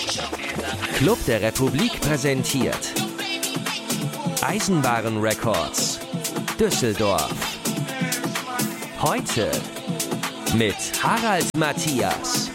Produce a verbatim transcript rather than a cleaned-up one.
Club der Republik präsentiert Eisenbahn Records, Düsseldorf. Heute mit Harald Matthias.